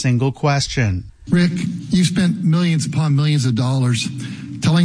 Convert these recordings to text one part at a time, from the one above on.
single question. Rick, you've spent millions upon millions of dollars telling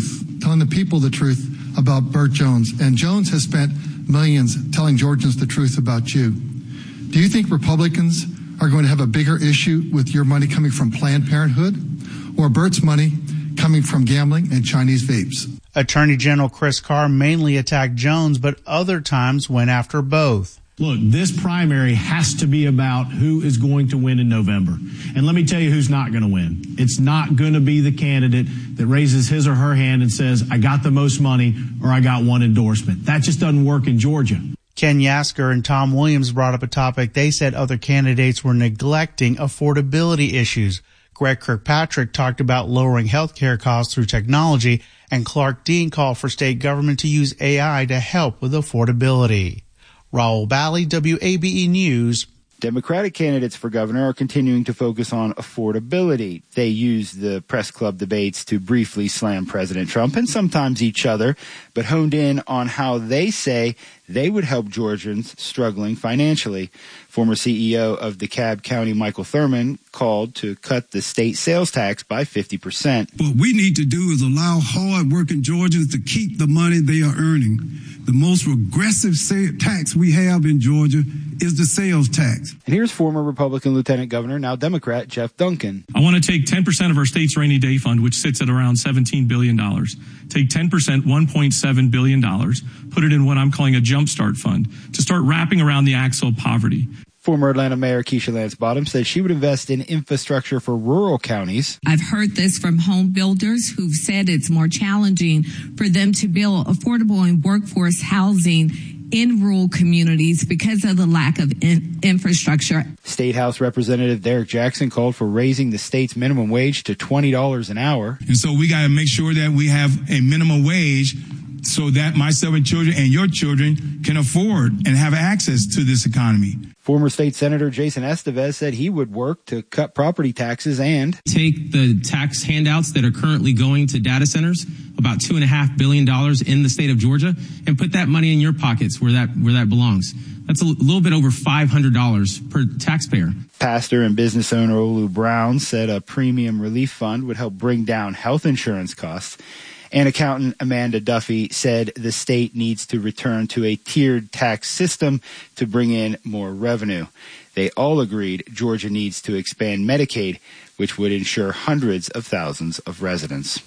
the people the truth about Burt Jones, and Jones has spent millions telling Georgians the truth about you. Do you think Republicans are going to have a bigger issue with your money coming from Planned Parenthood or Burt's money coming from gambling and Chinese vapes? Attorney General Chris Carr mainly attacked Jones, but other times went after both. Look, this primary has to be about who is going to win in November. And let me tell you who's not going to win. It's not going to be the candidate that raises his or her hand and says, I got the most money or I got one endorsement. That just doesn't work in Georgia. Ken Yasker and Tom Williams brought up a topic they said other candidates were neglecting: affordability issues. Greg Kirkpatrick talked about lowering health care costs through technology, and Clark Dean called for state government to use AI to help with affordability. Raul Bali, WABE News. Democratic candidates for governor are continuing to focus on affordability. They use the press club debates to briefly slam President Trump and sometimes each other, but honed in on how they say they would help Georgians struggling financially. Former CEO of DeKalb County, Michael Thurman, called to cut the state sales tax by 50%. What we need to do is allow hard-working Georgians to keep the money they are earning. The most regressive tax we have in Georgia is the sales tax. And here's former Republican Lieutenant Governor, now Democrat, Jeff Duncan. I want to take 10% of our state's rainy day fund, which sits at around $17 billion. Take 10%, $1.7 billion, put it in what I'm calling a jumpstart fund to start wrapping around the axle of poverty. Former Atlanta Mayor Keisha Lance Bottoms says she would invest in infrastructure for rural counties. I've heard this from home builders who've said it's more challenging for them to build affordable and workforce housing in rural communities because of the lack of infrastructure. State House Representative Derek Jackson called for raising the state's minimum wage to $20 an hour. And so we got to make sure that we have a minimum wage so that my 7 children and your children can afford and have access to this economy. Former State Senator Jason Estevez said he would work to cut property taxes and take the tax handouts that are currently going to data centers, about $2.5 billion in the state of Georgia, and put that money in your pockets where that belongs. That's a little bit over $500 per taxpayer. Pastor and business owner Olu Brown said a premium relief fund would help bring down health insurance costs. And accountant Amanda Duffy said the state needs to return to a tiered tax system to bring in more revenue. They all agreed Georgia needs to expand Medicaid, which would insure hundreds of thousands of residents.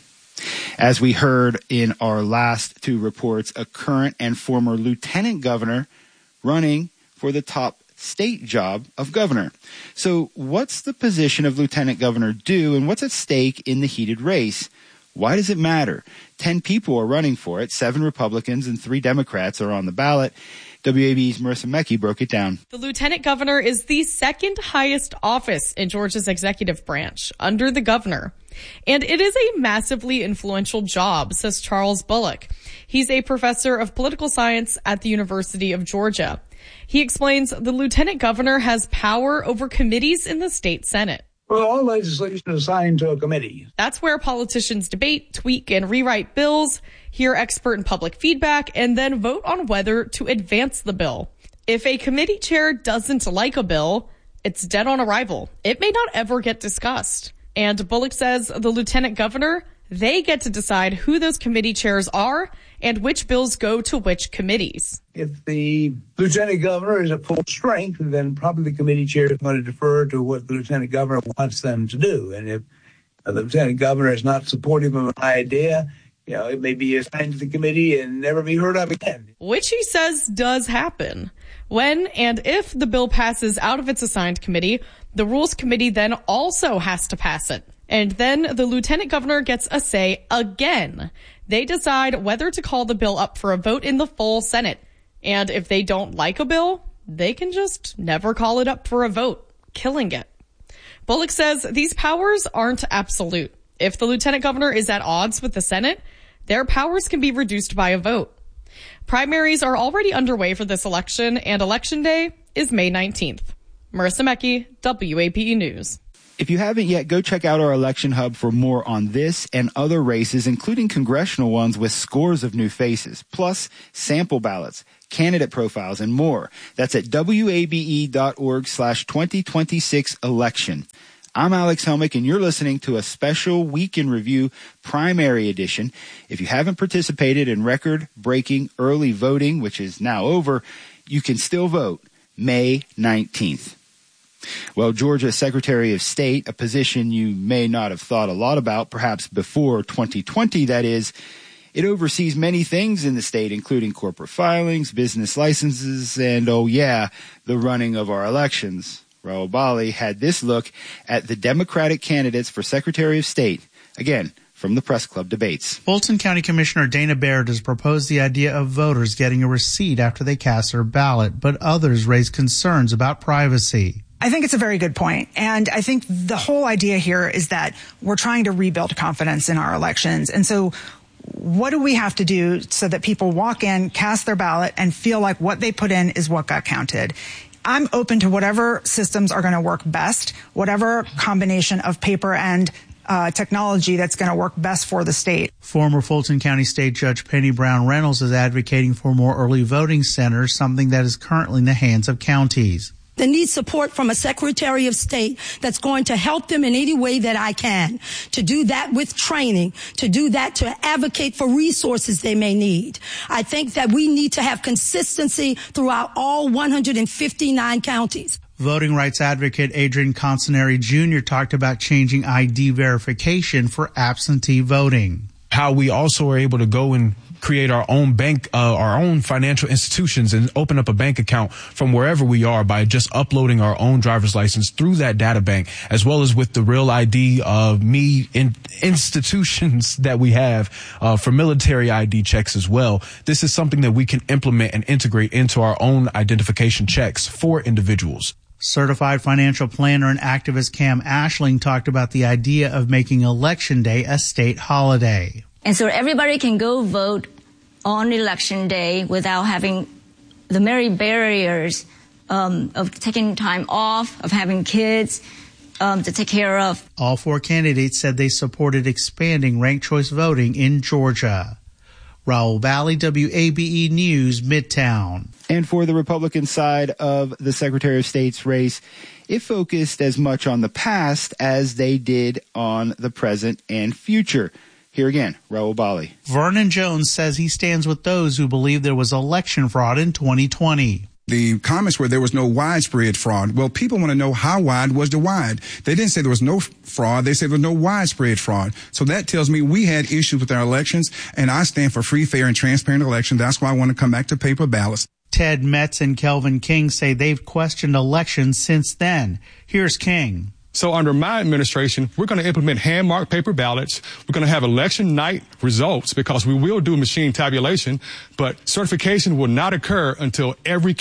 As we heard in our last 2 reports, a current and former lieutenant governor running for the top state job of governor. So what's the position of lieutenant governor do, and what's at stake in the heated race? Why does it matter? 10 people are running for it. 7 Republicans and 3 Democrats are on the ballot. WAB's Marissa Mecki broke it down. The lieutenant governor is the second highest office in Georgia's executive branch, under the governor. And it is a massively influential job, says Charles Bullock. He's a professor of political science at the University of Georgia. He explains the lieutenant governor has power over committees in the state Senate. Well, all legislation is assigned to a committee. That's where politicians debate, tweak, and rewrite bills, hear expert and public feedback, and then vote on whether to advance the bill. If a committee chair doesn't like a bill, it's dead on arrival. It may not ever get discussed. And Bullock says the lieutenant governor, they get to decide who those committee chairs are and which bills go to which committees. If the lieutenant governor is at full strength, then probably the committee chair is going to defer to what the lieutenant governor wants them to do. And if the lieutenant governor is not supportive of an idea, it may be assigned to the committee and never be heard of again. Which he says does happen. When and if the bill passes out of its assigned committee, the Rules Committee then also has to pass it. And then the lieutenant governor gets a say again. They decide whether to call the bill up for a vote in the full Senate. And if they don't like a bill, they can just never call it up for a vote, killing it. Bullock says these powers aren't absolute. If the lieutenant governor is at odds with the Senate, their powers can be reduced by a vote. Primaries are already underway for this election, and Election Day is May 19th. Marissa Mecki, WAPE News. If you haven't yet, go check out our election hub for more on this and other races, including congressional ones with scores of new faces, plus sample ballots, candidate profiles, and more. That's at wabe.org/2026election. I'm Alex Helmick, and you're listening to a special Week in Review primary edition. If you haven't participated in record-breaking early voting, which is now over, you can still vote May 19th. Well, Georgia Secretary of State, a position you may not have thought a lot about, perhaps before 2020, that is, it oversees many things in the state, including corporate filings, business licenses, and, oh yeah, the running of our elections. Rahul Bali had this look at the Democratic candidates for Secretary of State. Again, from the Press Club debates. Fulton County Commissioner Dana Baird has proposed the idea of voters getting a receipt after they cast their ballot, but others raise concerns about privacy. I think it's a very good point. And I think the whole idea here is that we're trying to rebuild confidence in our elections. And so what do we have to do so that people walk in, cast their ballot, and feel like what they put in is what got counted? I'm open to whatever systems are going to work best, whatever combination of paper and technology that's going to work best for the state. Former Fulton County State Judge Penny Brown Reynolds is advocating for more early voting centers, something that is currently in the hands of counties. They need support from a Secretary of State that's going to help them in any way that I can, to do that with training, to do that to advocate for resources they may need. I think that we need to have consistency throughout all 159 counties. Voting rights advocate Adrian Consinari Jr. talked about changing ID verification for absentee voting. How we also are able to go and create our own bank, our own financial institutions, and open up a bank account from wherever we are by just uploading our own driver's license through that data bank, as well as with the Real ID institutions that we have for military ID checks as well. This is something that we can implement and integrate into our own identification checks for individuals. Certified financial planner and activist Cam Ashling talked about the idea of making Election Day a state holiday. And so everybody can go vote on Election Day without having the many barriers of taking time off, of having kids to take care of. All four candidates said they supported expanding ranked choice voting in Georgia. Rahul Bali, WABE News, Midtown. And for the Republican side of the Secretary of State's race, it focused as much on the past as they did on the present and future. Here again, Rahul Bali. Vernon Jones says he stands with those who believe there was election fraud in 2020. The comments were there was no widespread fraud. Well, people want to know how wide was the wide. They didn't say there was no fraud. They said there was no widespread fraud. So that tells me we had issues with our elections, and I stand for free, fair, and transparent elections. That's why I want to come back to paper ballots. Ted Metz and Kelvin King say they've questioned elections since then. Here's King. So under my administration, we're going to implement hand-marked paper ballots. We're going to have election night results because we will do machine tabulation, but certification will not occur until every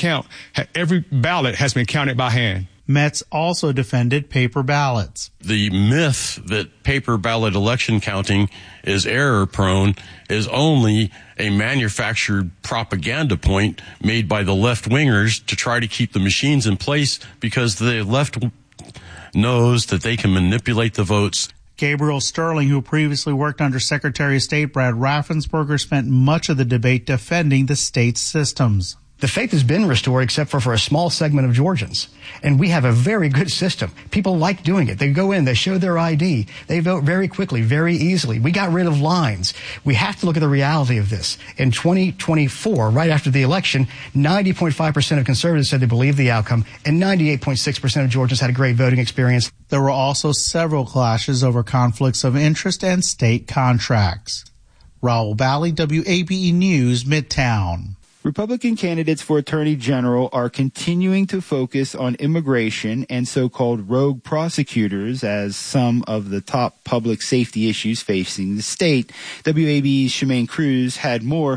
ballot has been counted by hand. Metz also defended paper ballots. The myth that paper ballot election counting is error-prone is only a manufactured propaganda point made by the left-wingers to try to keep the machines in place because the left knows that they can manipulate the votes. Gabriel Sterling, who previously worked under Secretary of State Brad Raffensperger, spent much of the debate defending the state's systems. The faith has been restored except for a small segment of Georgians. And we have a very good system. People like doing it. They go in, they show their ID, they vote very quickly, very easily. We got rid of lines. We have to look at the reality of this. In 2024, right after the election, 90.5% of conservatives said they believed the outcome, and 98.6% of Georgians had a great voting experience. There were also several clashes over conflicts of interest and state contracts. Rahul Bali, WABE News, Midtown. Republican candidates for Attorney General are continuing to focus on immigration and so-called rogue prosecutors as some of the top public safety issues facing the state. WABE's Shemaine Cruz had more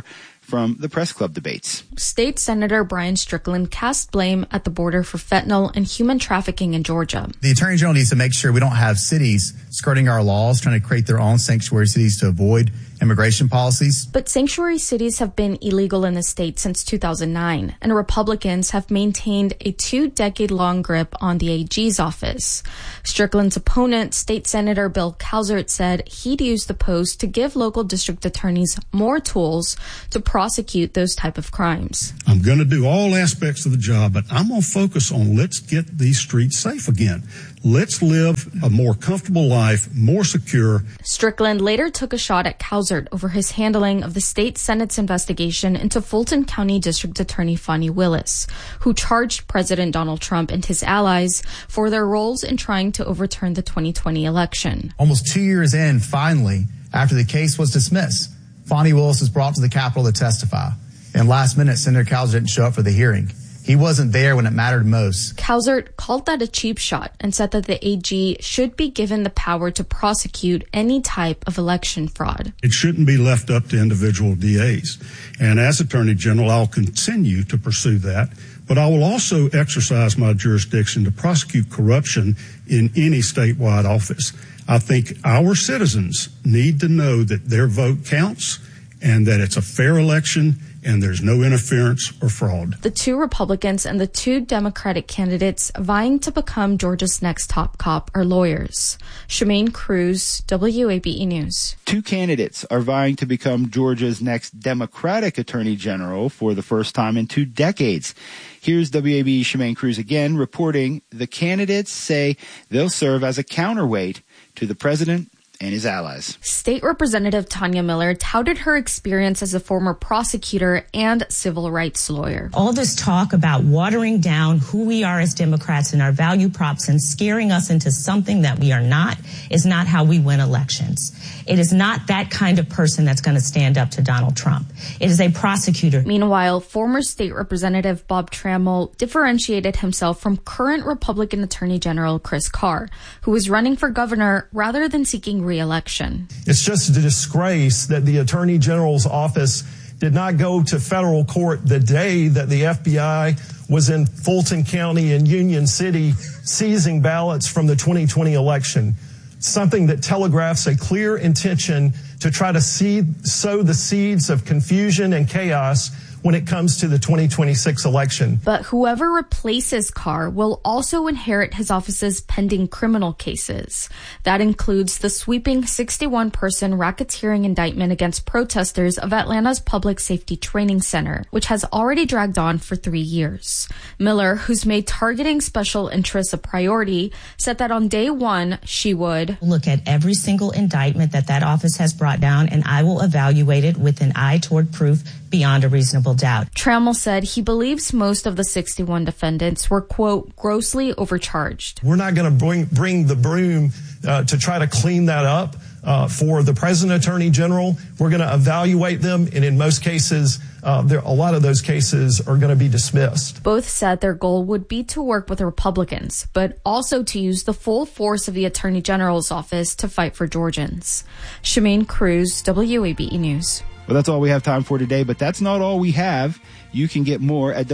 from the Press Club debates. State Senator Brian Strickland cast blame at the border for fentanyl and human trafficking in Georgia. The Attorney General needs to make sure we don't have cities skirting our laws, trying to create their own sanctuary cities to avoid immigration policies. But sanctuary cities have been illegal in the state since 2009, and Republicans have maintained a 2-decade-long grip on the AG's office. Strickland's opponent, State Senator Bill Calzert, said he'd use the post to give local district attorneys more tools to prosecute those type of crimes. I'm going to do all aspects of the job, but I'm going to focus on let's get these streets safe again. Let's live a more comfortable life, more secure. Strickland later took a shot at Calzert over his handling of the state Senate's investigation into Fulton County District Attorney Fani Willis, who charged President Donald Trump and his allies for their roles in trying to overturn the 2020 election. Almost 2 years in, finally, after the case was dismissed, Fani Willis was brought to the Capitol to testify. And last minute, Senator Calzert didn't show up for the hearing. He wasn't there when it mattered most. Calzert called that a cheap shot and said that the AG should be given the power to prosecute any type of election fraud. It shouldn't be left up to individual DAs. And as Attorney General, I'll continue to pursue that. But I will also exercise my jurisdiction to prosecute corruption in any statewide office. I think our citizens need to know that their vote counts and that it's a fair election and there's no interference or fraud. The 2 Republicans and the 2 Democratic candidates vying to become Georgia's next top cop are lawyers. Shemaine Cruz, WABE News. 2 candidates are vying to become Georgia's next Democratic Attorney General for the first time in 2 decades. Here's WABE's Shemaine Cruz again reporting the candidates say they'll serve as a counterweight to the president and his allies. State Representative Tanya Miller touted her experience as a former prosecutor and civil rights lawyer. All this talk about watering down who we are as Democrats and our value props and scaring us into something that we are not is not how we win elections. It is not that kind of person that's going to stand up to Donald Trump. It is a prosecutor. Meanwhile, former State Representative Bob Trammell differentiated himself from current Republican Attorney General Chris Carr, who was running for governor rather than seeking re-election. It's just a disgrace that the Attorney General's office did not go to federal court the day that the FBI was in Fulton County and Union City seizing ballots from the 2020 election. Something that telegraphs a clear intention to try to sow the seeds of confusion and chaos when it comes to the 2026 election. But whoever replaces Carr will also inherit his office's pending criminal cases. That includes the sweeping 61-person racketeering indictment against protesters of Atlanta's Public Safety Training Center, which has already dragged on for 3 years. Miller, who's made targeting special interests a priority, said that on day one, she would look at every single indictment that office has brought down, and I will evaluate it with an eye toward proof beyond a reasonable doubt. Trammell said he believes most of the 61 defendants were, quote, grossly overcharged. We're not going to bring the broom to try to clean that up for the President Attorney General. We're going to evaluate them, and in most cases, a lot of those cases are going to be dismissed. Both said their goal would be to work with the Republicans, but also to use the full force of the Attorney General's office to fight for Georgians. Shemaine Cruz, WABE News. Well, that's all we have time for today, but that's not all we have. You can get more at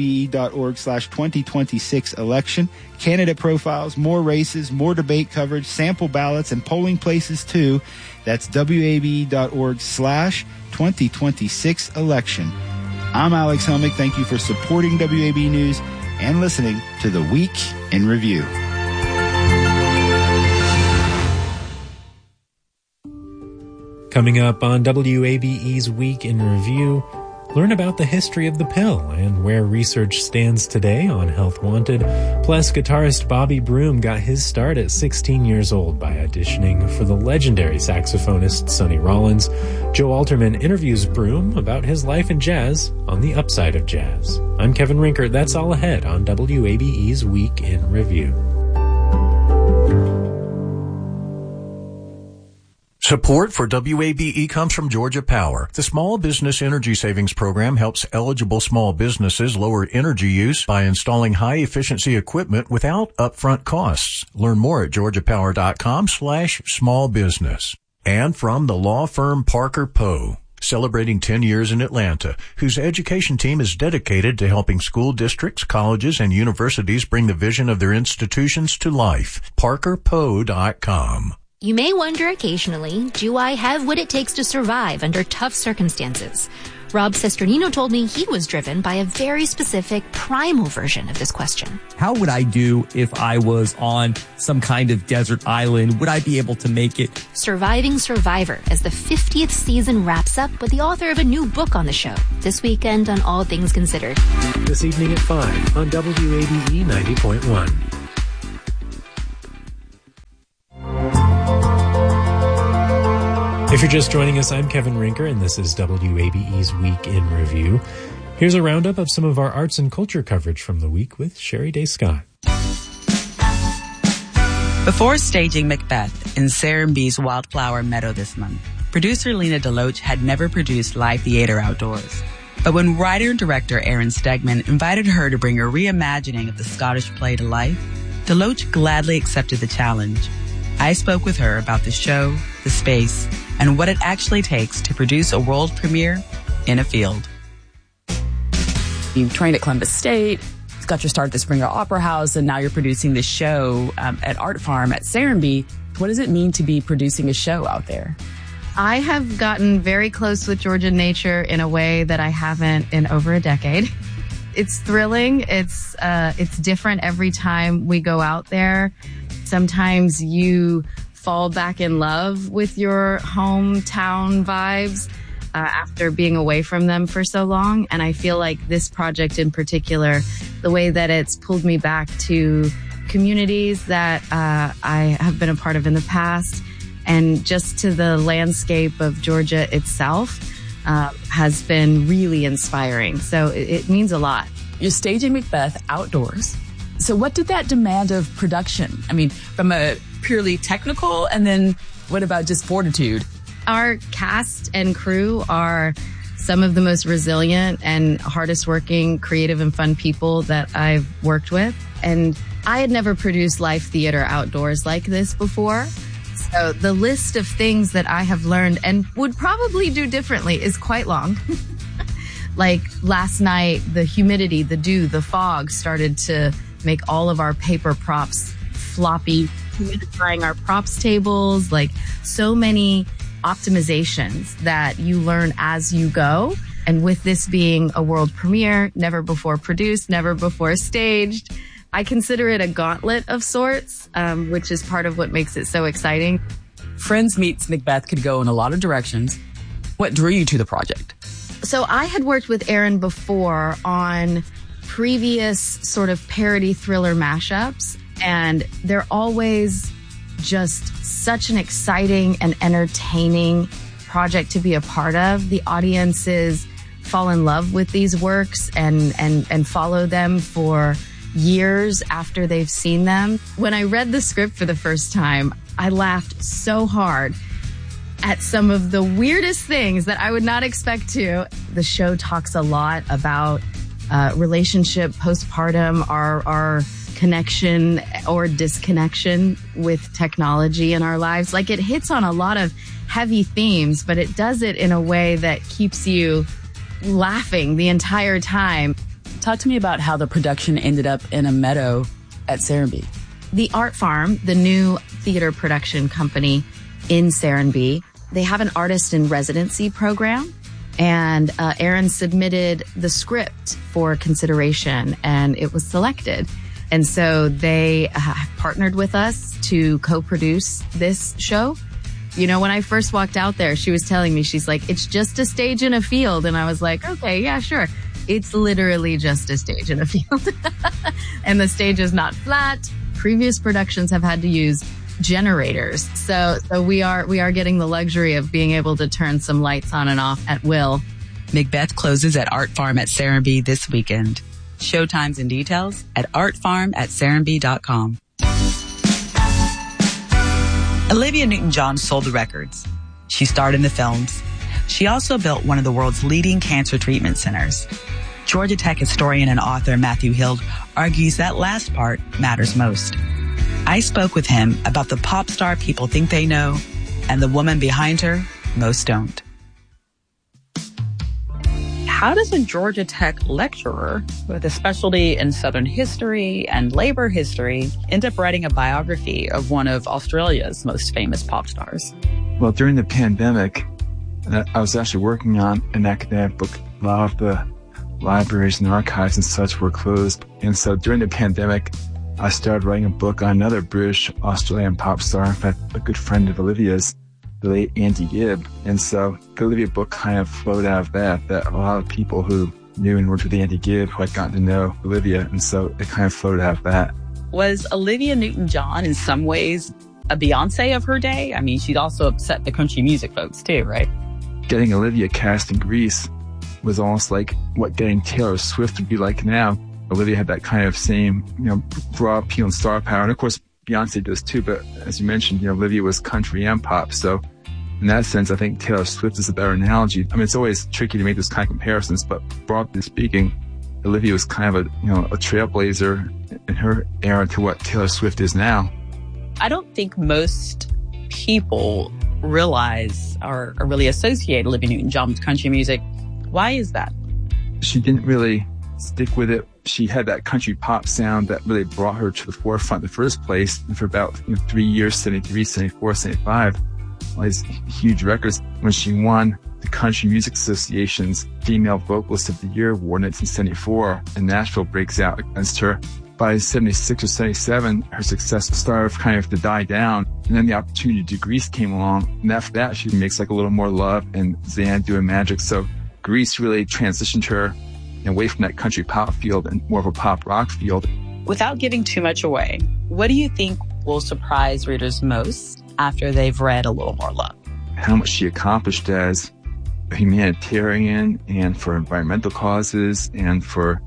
wabe.org/2026 election. Candidate profiles, more races, more debate coverage, sample ballots, and polling places too. That's wabe.org/2026 election. I'm Alex Helmick. Thank you for supporting WAB News and listening to The Week in Review. Coming up on WABE's Week in Review, learn about the history of the pill and where research stands today on Health Wanted. Plus, guitarist Bobby Broom got his start at 16 years old by auditioning for the legendary saxophonist Sonny Rollins. Joe Alterman interviews Broom about his life in jazz on the upside of jazz. I'm Kevin Rinkert. That's all ahead on WABE's Week in Review. Support for WABE comes from Georgia Power. The Small Business Energy Savings Program helps eligible small businesses lower energy use by installing high-efficiency equipment without upfront costs. Learn more at georgiapower.com/smallbusiness. And from the law firm Parker Poe. celebrating 10 years in Atlanta, whose education team is dedicated to helping school districts, colleges, and universities bring the vision of their institutions to life. ParkerPoe.com. You may wonder occasionally, do I have what it takes to survive under tough circumstances? Rob Sesternino told me he was driven by a very specific primal version of this question. How would I do if I was on some kind of desert island? Would I be able to make it? Surviving Survivor, as the 50th season wraps up with the author of a new book on the show. This weekend on All Things Considered. This evening at 5 on WABE 90.1. If you're just joining us, I'm Kevin Rinker, and this is WABE's Week in Review. Here's a roundup of some of our arts and culture coverage from the week with Sherry Day Scott. Before staging Macbeth in Serenbee's Wildflower Meadow this month, producer Lena DeLoach had never produced live theater outdoors. But when writer and director Aaron Stegman invited her to bring a reimagining of the Scottish play to life, DeLoach gladly accepted the challenge. I spoke with her about the show, the space, and what it actually takes to produce a world premiere in a field. You trained at Columbus State, got your start at the Springer Opera House, and now you're producing this show at Art Farm at Serenbee. What does it mean to be producing a show out there? I have gotten very close with Georgian nature in a way that I haven't in over a decade. It's thrilling. It's different every time we go out there. Sometimes you fall back in love with your hometown vibes after being away from them for so long. And I feel like this project in particular, the way that it's pulled me back to communities that I have been a part of in the past, and just to the landscape of Georgia itself, has been really inspiring. So it means a lot. You're staging Macbeth outdoors. So what did that demand of production? I mean, from a purely technical, and then what about just fortitude? Our cast and crew are some of the most resilient and hardest working, creative and fun people that I've worked with. And I had never produced live theater outdoors like this before. So the list of things that I have learned and would probably do differently is quite long. Like last night, the humidity, the dew, the fog started to make all of our paper props floppy, humidifying our props tables, like so many optimizations that you learn as you go. And with this being a world premiere, never before produced, never before staged, I consider it a gauntlet of sorts, which is part of what makes it so exciting. Friends Meets Macbeth could go in a lot of directions. What drew you to the project? So I had worked with Aaron before on previous sort of parody thriller mashups, and they're always just such an exciting and entertaining project to be a part of. The audiences fall in love with these works and follow them for years after they've seen them. When I read the script for the first time, I laughed so hard at some of the weirdest things that I would not expect to. The show talks a lot about relationship, postpartum, our connection or disconnection with technology in our lives. Like, it hits on a lot of heavy themes, but it does it in a way that keeps you laughing the entire time. Talk to me about how the production ended up in a meadow at Serenbee. The Art Farm, the new theater production company in Serenbee, they have an artist in residency program, and Aaron submitted the script for consideration, and it was selected. And so they partnered with us to co-produce this show. You know, when I first walked out there, she was telling me, she's like, it's just a stage in a field. And I was like, okay, yeah, sure. It's literally just a stage in a field. And the stage is not flat. Previous productions have had to use generators. So we are getting the luxury of being able to turn some lights on and off at will. Macbeth closes at Art Farm at Serenbee this weekend. Showtimes and details at artfarm@serenbee.com. Olivia Newton-John sold the records. She starred in the films. She also built one of the world's leading cancer treatment centers. Georgia Tech historian and author Matthew Hild argues that last part matters most. I spoke with him about the pop star people think they know and the woman behind her most don't. How does a Georgia Tech lecturer with a specialty in Southern history and labor history end up writing a biography of one of Australia's most famous pop stars? Well, during the pandemic, I was actually working on an academic book. A lot of the libraries and archives and such were closed. And so during the pandemic, I started writing a book on another British Australian pop star, in fact, a good friend of Olivia's, the late Andy Gibb. And so the Olivia book kind of flowed out of that a lot of people who knew and worked with Andy Gibb who had gotten to know Olivia. And so it kind of flowed out of that. Was Olivia Newton-John in some ways a Beyonce of her day? I mean, she'd also upset the country music folks too, right? Getting Olivia cast in Grease was almost like what getting Taylor Swift would be like now. Olivia had that kind of same, broad appeal and star power. And of course, Beyonce does too. But as you mentioned, Olivia was country and pop. So in that sense, I think Taylor Swift is a better analogy. I mean, it's always tricky to make those kind of comparisons, but broadly speaking, Olivia was kind of a trailblazer in her era to what Taylor Swift is now. I don't think most people realize or really associate Olivia Newton-John with country music. Why is that? She didn't really stick with it. She had that country pop sound that really brought her to the forefront in the first place. And for about 3 years, 73, 74, 75, all these huge records. When she won the Country Music Association's Female Vocalist of the Year Award in 1974, and Nashville breaks out against her. By 76 or 77, her success started kind of to die down. And then the opportunity to do Grease came along. And after that, she makes like A Little More Love and Xanadu and Magic. So Grease really transitioned her away from that country pop field and more of a pop rock field. Without giving too much away, what do you think will surprise readers most after they've read A Little More Love? How much she accomplished as a humanitarian and for environmental causes and for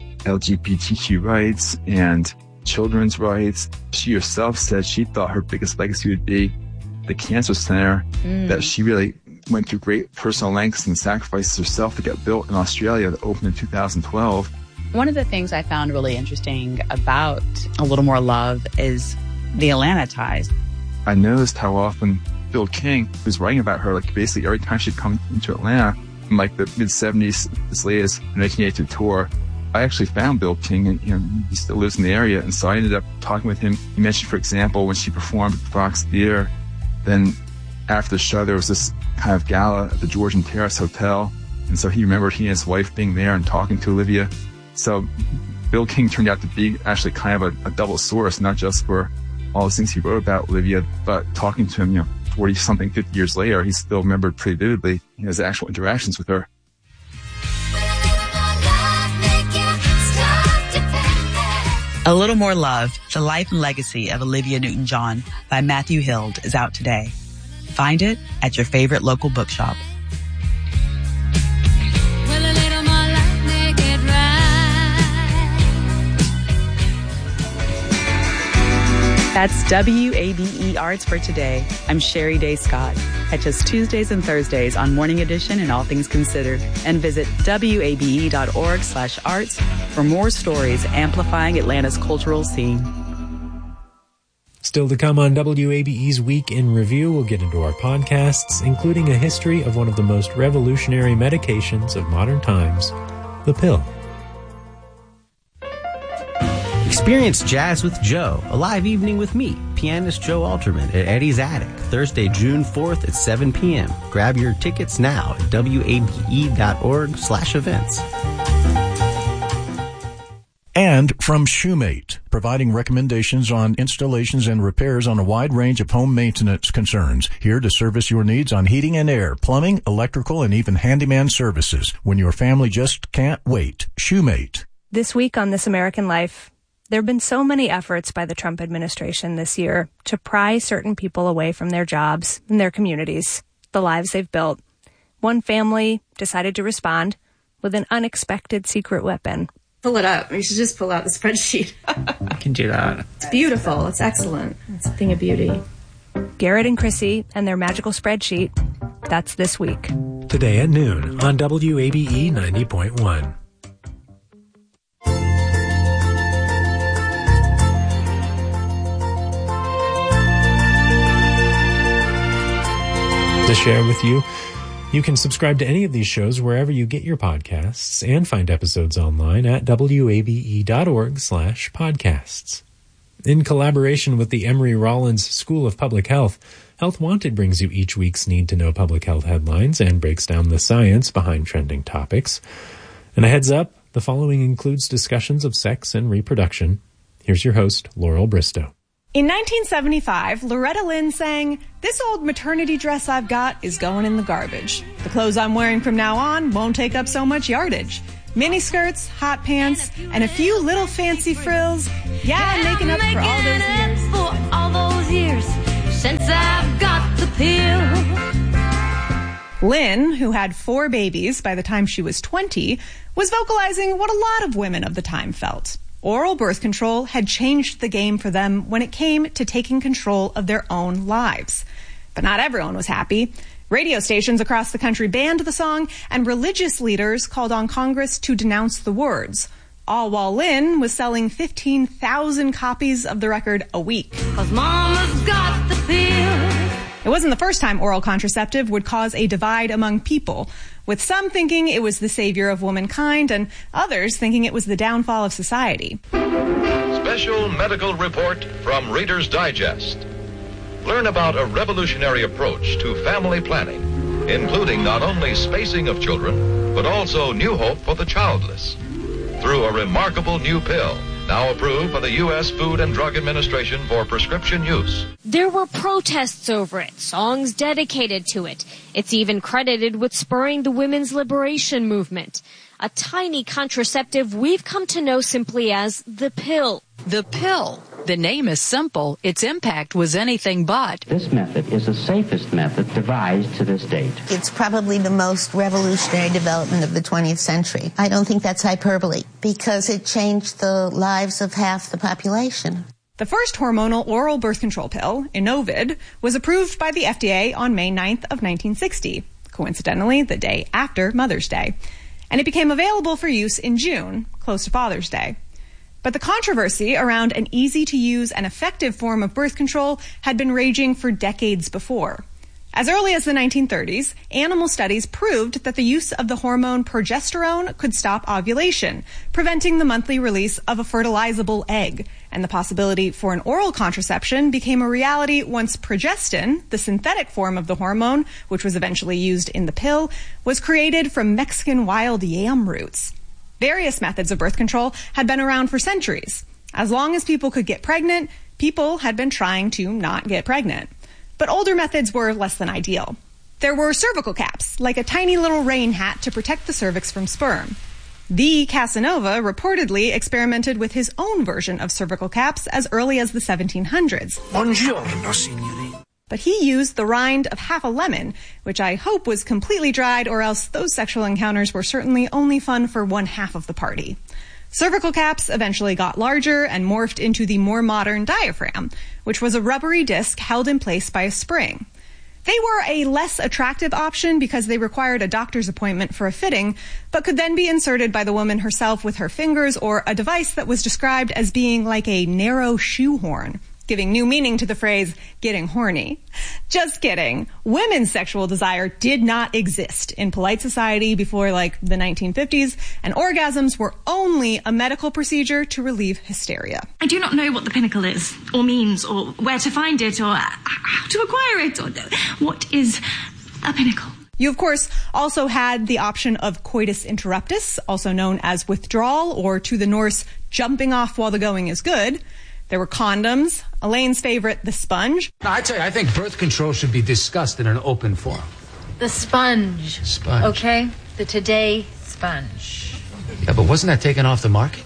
LGBTQ rights and children's rights. She herself said she thought her biggest legacy would be the cancer center, that she really went through great personal lengths and sacrifices herself to get built in Australia that opened in 2012. One of the things I found really interesting about A Little More Love is the Atlanta ties. I noticed how often Bill King was writing about her, like basically every time she'd come into Atlanta in like the mid-70s, this latest 1982 tour. I actually found Bill King, and he still lives in the area, and so I ended up talking with him. He mentioned, for example, when she performed at the Fox Theater, then after the show there was this kind of gala at the Georgian Terrace Hotel, and so he remembered he and his wife being there and talking to Olivia. So Bill King turned out to be actually kind of a double source, not just for all the things he wrote about Olivia, but talking to him, 40-something, 50 years later, he still remembered pretty vividly his actual interactions with her. A Little More Love, The Life and Legacy of Olivia Newton-John by Matthew Hild is out today. Find it at your favorite local bookshop. That's WABE Arts for today. I'm Sherry Day Scott. Catch us Tuesdays and Thursdays on Morning Edition and All Things Considered. And visit wabe.org/arts for more stories amplifying Atlanta's cultural scene. Still to come on WABE's Week in Review, we'll get into our podcasts, including a history of one of the most revolutionary medications of modern times, the pill. Experience Jazz with Joe, a live evening with me, pianist Joe Alterman, at Eddie's Attic, Thursday, June 4th at 7 p.m. Grab your tickets now at wabe.org/events. And from Shoemate, providing recommendations on installations and repairs on a wide range of home maintenance concerns. Here to service your needs on heating and air, plumbing, electrical, and even handyman services. When your family just can't wait. Shoemate. This week on This American Life, there have been so many efforts by the Trump administration this year to pry certain people away from their jobs and their communities, the lives they've built. One family decided to respond with an unexpected secret weapon. Pull it up. You should just pull out the spreadsheet. I can do that. It's beautiful. It's excellent. It's a thing of beauty. Garrett and Chrissy and their magical spreadsheet. That's this week. Today at noon on WABE 90.1. To share with you You can subscribe to any of these shows wherever you get your podcasts and find episodes online at wabe.org/podcasts. In collaboration with the Emory Rollins School of Public Health, Health Wanted brings you each week's need-to-know public health headlines and breaks down the science behind trending topics. And a heads up, the following includes discussions of sex and reproduction. Here's your host, Laurel Bristow. In 1975, Loretta Lynn sang, "This old maternity dress I've got is going in the garbage. The clothes I'm wearing from now on won't take up so much yardage. Mini skirts, hot pants, and a few little fancy frills. Yeah, I'm making up for all those years. For all those years since I've got the pill." Lynn, who had 4 babies by the time she was 20, was vocalizing what a lot of women of the time felt. Oral birth control had changed the game for them when it came to taking control of their own lives. But not everyone was happy. Radio stations across the country banned the song, and religious leaders called on Congress to denounce the words, all while Lynn was selling 15,000 copies of the record a week. 'Cause Mama's got the pill. It wasn't the first time oral contraceptive would cause a divide among people, with some thinking it was the savior of womankind and others thinking it was the downfall of society. Special medical report from Reader's Digest. Learn about a revolutionary approach to family planning, including not only spacing of children, but also new hope for the childless, through a remarkable new pill, now approved by the U.S. Food and Drug Administration for prescription use. There were protests over it, songs dedicated to it. It's even credited with spurring the women's liberation movement. A tiny contraceptive we've come to know simply as the pill. The pill. The name is simple. Its impact was anything but. This method is the safest method devised to this date. It's probably the most revolutionary development of the 20th century. I don't think that's hyperbole, because it changed the lives of half the population. The first hormonal oral birth control pill, Inovid, was approved by the FDA on May 9th of 1960, coincidentally the day after Mother's Day. And it became available for use in June, close to Father's Day. But the controversy around an easy-to-use and effective form of birth control had been raging for decades before. As early as the 1930s, animal studies proved that the use of the hormone progesterone could stop ovulation, preventing the monthly release of a fertilizable egg. And the possibility for an oral contraception became a reality once progestin, the synthetic form of the hormone, which was eventually used in the pill, was created from Mexican wild yam roots. Various methods of birth control had been around for centuries. As long as people could get pregnant, people had been trying to not get pregnant. But older methods were less than ideal. There were cervical caps, like a tiny little rain hat to protect the cervix from sperm. The Casanova reportedly experimented with his own version of cervical caps as early as the 1700s. Buongiorno, signorina. But he used the rind of half a lemon, which I hope was completely dried, or else those sexual encounters were certainly only fun for one half of the party. Cervical caps eventually got larger and morphed into the more modern diaphragm, which was a rubbery disc held in place by a spring. They were a less attractive option because they required a doctor's appointment for a fitting, but could then be inserted by the woman herself with her fingers or a device that was described as being like a narrow shoehorn, giving new meaning to the phrase, getting horny. Just kidding. Women's sexual desire did not exist in polite society before, the 1950s, and orgasms were only a medical procedure to relieve hysteria. I do not know what the pinnacle is, or means, or where to find it, or how to acquire it, or what is a pinnacle. You, of course, also had the option of coitus interruptus, also known as withdrawal, or to the Norse, jumping off while the going is good. There were condoms, Elaine's favorite, the sponge. No, I tell you, I think birth control should be discussed in an open forum. The sponge. Sponge. Okay? The Today sponge. Yeah, but wasn't that taken off the market?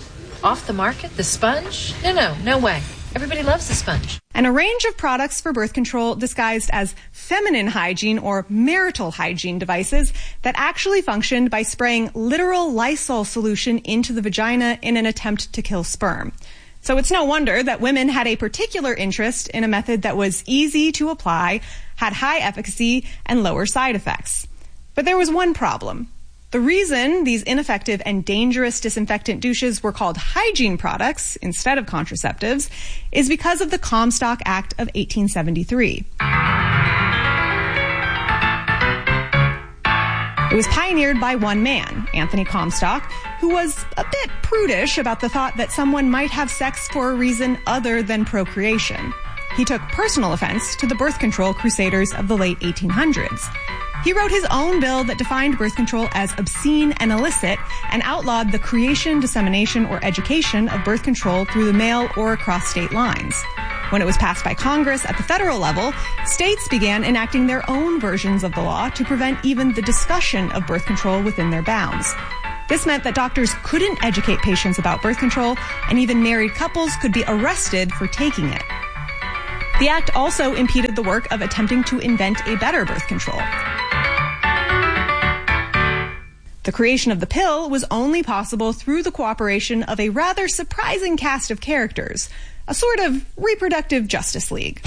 Off the market? The sponge? No way. Everybody loves the sponge. And a range of products for birth control disguised as feminine hygiene or marital hygiene devices that actually functioned by spraying literal Lysol solution into the vagina in an attempt to kill sperm. So it's no wonder that women had a particular interest in a method that was easy to apply, had high efficacy, and lower side effects. But there was one problem. The reason these ineffective and dangerous disinfectant douches were called hygiene products instead of contraceptives is because of the Comstock Act of 1873. It was pioneered by one man, Anthony Comstock, who was a bit prudish about the thought that someone might have sex for a reason other than procreation. He took personal offense to the birth control crusaders of the late 1800s. He wrote his own bill that defined birth control as obscene and illicit and outlawed the creation, dissemination, or education of birth control through the mail or across state lines. When it was passed by Congress at the federal level, states began enacting their own versions of the law to prevent even the discussion of birth control within their bounds. This meant that doctors couldn't educate patients about birth control, and even married couples could be arrested for taking it. The act also impeded the work of attempting to invent a better birth control. The creation of the pill was only possible through the cooperation of a rather surprising cast of characters, a sort of reproductive justice league.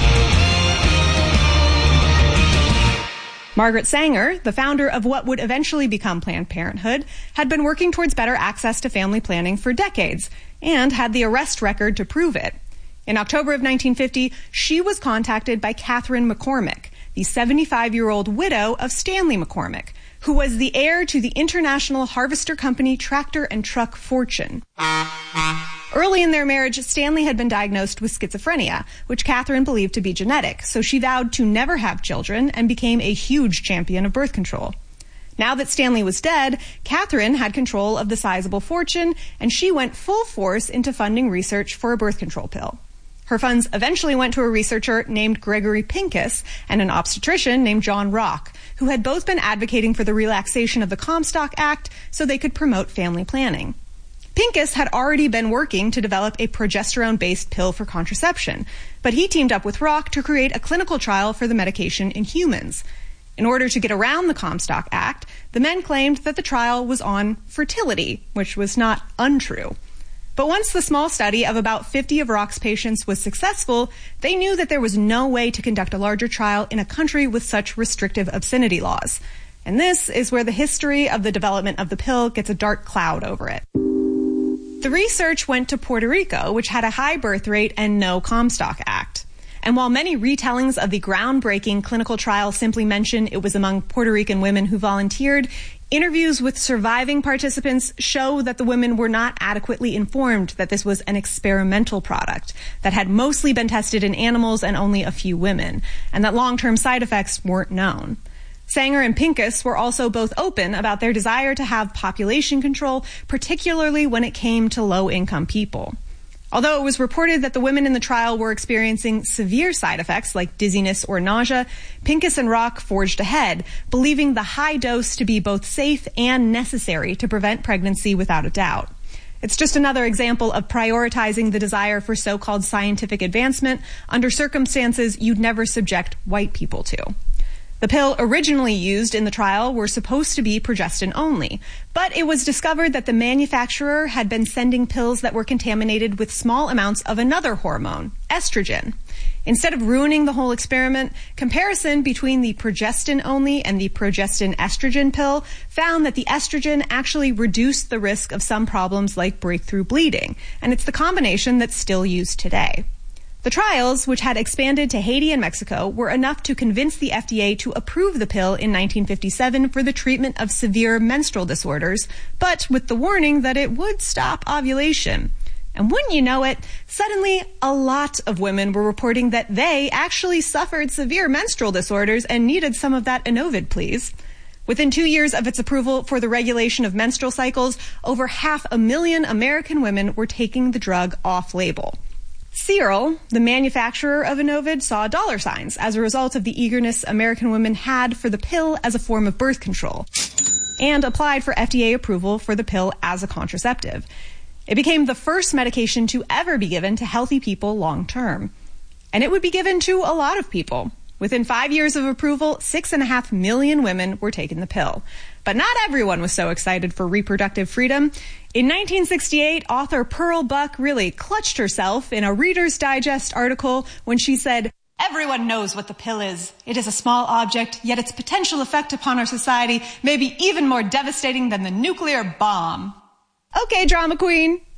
Margaret Sanger, the founder of what would eventually become Planned Parenthood, had been working towards better access to family planning for decades and had the arrest record to prove it. In October of 1950, she was contacted by Catherine McCormick, the 75-year-old widow of Stanley McCormick, who was the heir to the International Harvester Company tractor and truck fortune. Early in their marriage, Stanley had been diagnosed with schizophrenia, which Catherine believed to be genetic, so she vowed to never have children and became a huge champion of birth control. Now that Stanley was dead, Catherine had control of the sizable fortune, and she went full force into funding research for a birth control pill. Her funds eventually went to a researcher named Gregory Pincus and an obstetrician named John Rock, who had both been advocating for the relaxation of the Comstock Act so they could promote family planning. Pincus had already been working to develop a progesterone-based pill for contraception, but he teamed up with Rock to create a clinical trial for the medication in humans. In order to get around the Comstock Act, the men claimed that the trial was on fertility, which was not untrue. But once the small study of about 50 of Rock's patients was successful, they knew that there was no way to conduct a larger trial in a country with such restrictive obscenity laws. And this is where the history of the development of the pill gets a dark cloud over it. The research went to Puerto Rico, which had a high birth rate and no Comstock Act. And while many retellings of the groundbreaking clinical trial simply mention it was among Puerto Rican women who volunteered, interviews with surviving participants show that the women were not adequately informed that this was an experimental product that had mostly been tested in animals and only a few women, and that long-term side effects weren't known. Sanger and Pincus were also both open about their desire to have population control, particularly when it came to low-income people. Although it was reported that the women in the trial were experiencing severe side effects like dizziness or nausea, Pincus and Rock forged ahead, believing the high dose to be both safe and necessary to prevent pregnancy without a doubt. It's just another example of prioritizing the desire for so-called scientific advancement under circumstances you'd never subject white people to. The pill originally used in the trial were supposed to be progestin only, but it was discovered that the manufacturer had been sending pills that were contaminated with small amounts of another hormone, estrogen. Instead of ruining the whole experiment, comparison between the progestin only and the progestin estrogen pill found that the estrogen actually reduced the risk of some problems like breakthrough bleeding, and it's the combination that's still used today. The trials, which had expanded to Haiti and Mexico, were enough to convince the FDA to approve the pill in 1957 for the treatment of severe menstrual disorders, but with the warning that it would stop ovulation. And wouldn't you know it, suddenly a lot of women were reporting that they actually suffered severe menstrual disorders and needed some of that Inovid, please. Within 2 years of its approval for the regulation of menstrual cycles, over 500,000 American women were taking the drug off-label. Cyril, the manufacturer of Inovid, saw dollar signs as a result of the eagerness American women had for the pill as a form of birth control, and applied for FDA approval for the pill as a contraceptive. It became the first medication to ever be given to healthy people long term. And it would be given to a lot of people. Within 5 years of approval, 6.5 million women were taking the pill. But not everyone was so excited for reproductive freedom. In 1968, author Pearl Buck really clutched herself in a Reader's Digest article when she said, "Everyone knows what the pill is. It is a small object, yet its potential effect upon our society may be even more devastating than the nuclear bomb." Okay, drama queen.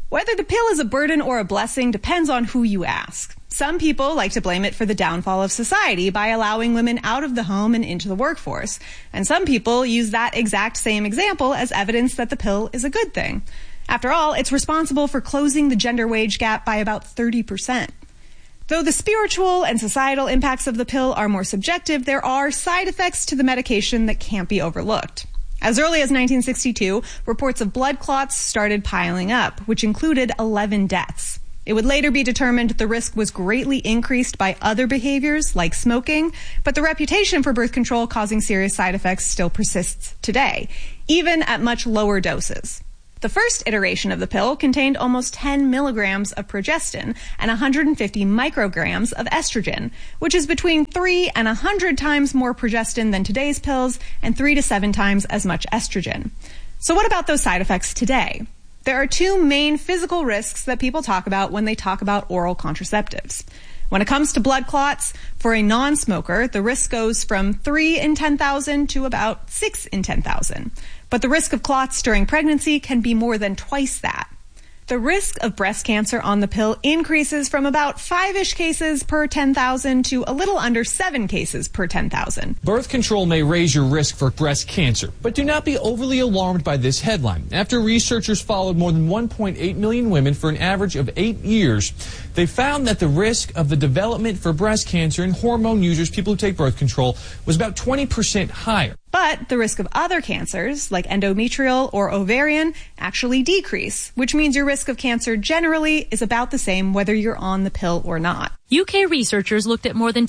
Whether the pill is a burden or a blessing depends on who you ask. Some people like to blame it for the downfall of society by allowing women out of the home and into the workforce. And some people use that exact same example as evidence that the pill is a good thing. After all, it's responsible for closing the gender wage gap by about 30%. Though the spiritual and societal impacts of the pill are more subjective, there are side effects to the medication that can't be overlooked. As early as 1962, reports of blood clots started piling up, which included 11 deaths. It would later be determined the risk was greatly increased by other behaviors like smoking, but the reputation for birth control causing serious side effects still persists today, even at much lower doses. The first iteration of the pill contained almost 10 milligrams of progestin and 150 micrograms of estrogen, which is between 3 and 100 times more progestin than today's pills and 3 to 7 times as much estrogen. So what about those side effects today? There are two main physical risks that people talk about when they talk about oral contraceptives. When it comes to blood clots, for a non-smoker, the risk goes from 3 in 10,000 to about 6 in 10,000. But the risk of clots during pregnancy can be more than twice that. The risk of breast cancer on the pill increases from about 5-ish cases per 10,000 to a little under 7 cases per 10,000. Birth control may raise your risk for breast cancer, but do not be overly alarmed by this headline. After researchers followed more than 1.8 million women for an average of 8 years, they found that the risk of the development for breast cancer in hormone users, people who take birth control, was about 20% higher. But the risk of other cancers, like endometrial or ovarian, actually decrease, which means your risk of cancer generally is about the same whether you're on the pill or not. UK researchers looked at more than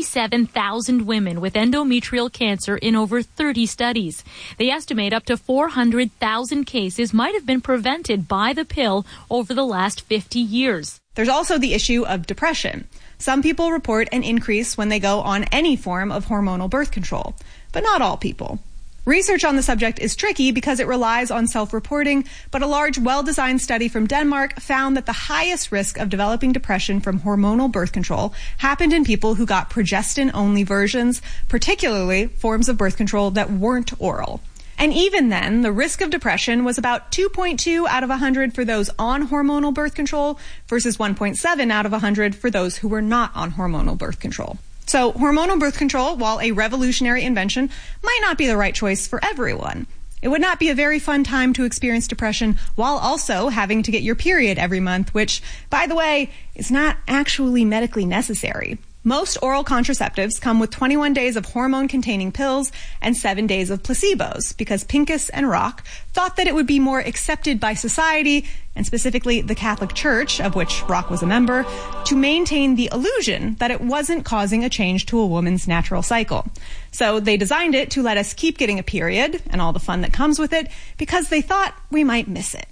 27,000 women with endometrial cancer in over 30 studies. They estimate up to 400,000 cases might have been prevented by the pill over the last 50 years. There's also the issue of depression. Some people report an increase when they go on any form of hormonal birth control, but not all people. Research on the subject is tricky because it relies on self-reporting, but a large, well-designed study from Denmark found that the highest risk of developing depression from hormonal birth control happened in people who got progestin-only versions, particularly forms of birth control that weren't oral. And even then, the risk of depression was about 2.2 out of 100 for those on hormonal birth control versus 1.7 out of 100 for those who were not on hormonal birth control. So hormonal birth control, while a revolutionary invention, might not be the right choice for everyone. It would not be a very fun time to experience depression while also having to get your period every month, which, by the way, is not actually medically necessary. Most oral contraceptives come with 21 days of hormone-containing pills and 7 days of placebos because Pincus and Rock thought that it would be more accepted by society, and specifically the Catholic Church, of which Rock was a member, to maintain the illusion that it wasn't causing a change to a woman's natural cycle. So they designed it to let us keep getting a period and all the fun that comes with it because they thought we might miss it.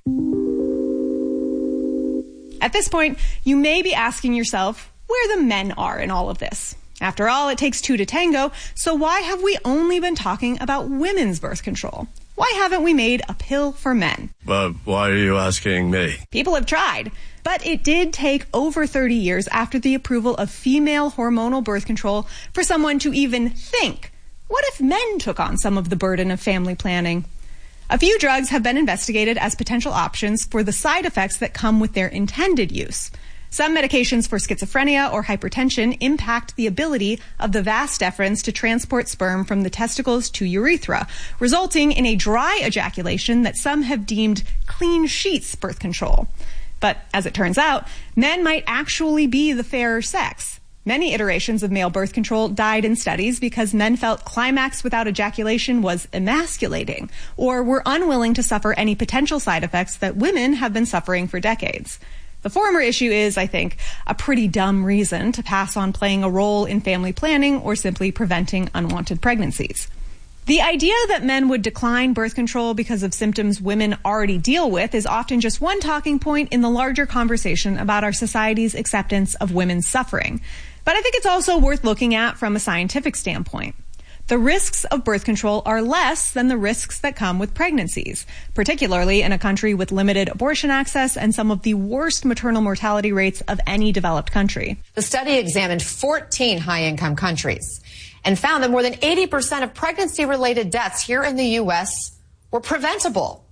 At this point, you may be asking yourself where the men are in all of this. After all, it takes two to tango, so why have we only been talking about women's birth control? Why haven't we made a pill for men? But why are you asking me? People have tried, but it did take over 30 years after the approval of female hormonal birth control for someone to even think, what if men took on some of the burden of family planning? A few drugs have been investigated as potential options for the side effects that come with their intended use. Some medications for schizophrenia or hypertension impact the ability of the vas deferens to transport sperm from the testicles to urethra, resulting in a dry ejaculation that some have deemed clean sheets birth control. But as it turns out, men might actually be the fairer sex. Many iterations of male birth control died in studies because men felt climax without ejaculation was emasculating, or were unwilling to suffer any potential side effects that women have been suffering for decades. The former issue is, I think, a pretty dumb reason to pass on playing a role in family planning or simply preventing unwanted pregnancies. The idea that men would decline birth control because of symptoms women already deal with is often just one talking point in the larger conversation about our society's acceptance of women's suffering. But I think it's also worth looking at from a scientific standpoint. The risks of birth control are less than the risks that come with pregnancies, particularly in a country with limited abortion access and some of the worst maternal mortality rates of any developed country. The study examined 14 high-income countries and found that more than 80% of pregnancy-related deaths here in the U.S. were preventable.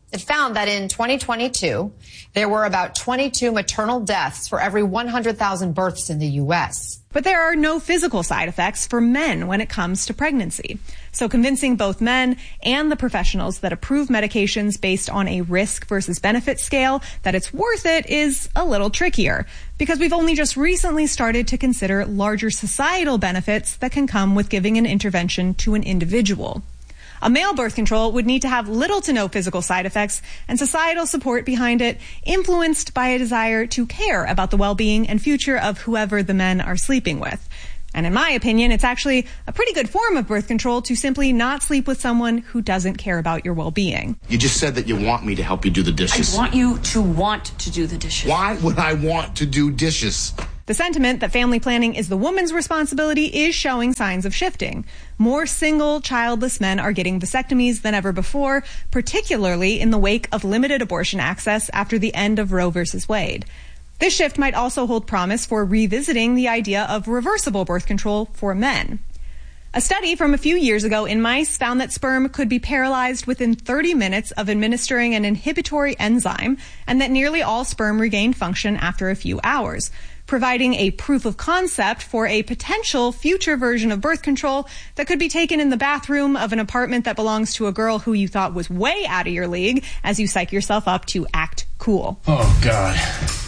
It found that in 2022, there were about 22 maternal deaths for every 100,000 births in the U.S. But there are no physical side effects for men when it comes to pregnancy. So convincing both men and the professionals that approve medications based on a risk versus benefit scale that it's worth it is a little trickier, because we've only just recently started to consider larger societal benefits that can come with giving an intervention to an individual. A male birth control would need to have little to no physical side effects and societal support behind it, influenced by a desire to care about the well-being and future of whoever the men are sleeping with. And in my opinion, it's actually a pretty good form of birth control to simply not sleep with someone who doesn't care about your well-being. You just said that you want me to help you do the dishes. I want you to want to do the dishes. Why would I want to do dishes? The sentiment that family planning is the woman's responsibility is showing signs of shifting. More single, childless men are getting vasectomies than ever before, particularly in the wake of limited abortion access after the end of Roe v. Wade. This shift might also hold promise for revisiting the idea of reversible birth control for men. A study from a few years ago in mice found that sperm could be paralyzed within 30 minutes of administering an inhibitory enzyme, and that nearly all sperm regained function after a few hours, providing a proof of concept for a potential future version of birth control that could be taken in the bathroom of an apartment that belongs to a girl who you thought was way out of your league as you psych yourself up to act cool. Oh, God.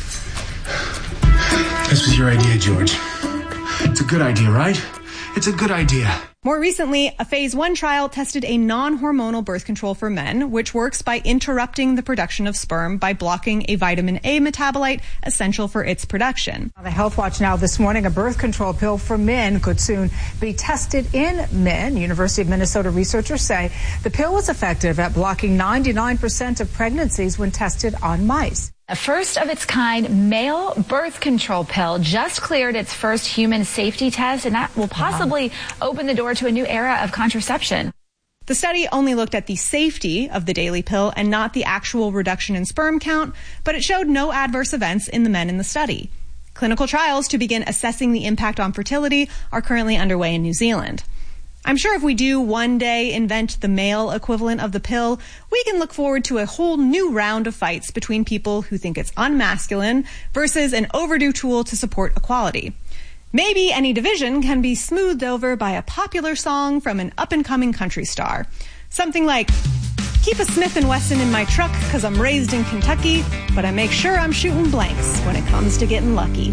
This was your idea, George. It's a good idea, right? It's a good idea. More recently, a phase 1 trial tested a non-hormonal birth control for men, which works by interrupting the production of sperm by blocking a vitamin A metabolite essential for its production. The Health Watch now this morning, a birth control pill for men could soon be tested in men. University of Minnesota researchers say the pill was effective at blocking 99% of pregnancies when tested on mice. A first-of-its-kind male birth control pill just cleared its first human safety test, and that will possibly open the door to a new era of contraception. The study only looked at the safety of the daily pill and not the actual reduction in sperm count, but it showed no adverse events in the men in the study. Clinical trials to begin assessing the impact on fertility are currently underway in New Zealand. I'm sure if we do one day invent the male equivalent of the pill, we can look forward to a whole new round of fights between people who think it's unmasculine versus an overdue tool to support equality. Maybe any division can be smoothed over by a popular song from an up-and-coming country star. Something like, keep a Smith & Wesson in my truck because I'm raised in Kentucky, but I make sure I'm shooting blanks when it comes to getting lucky.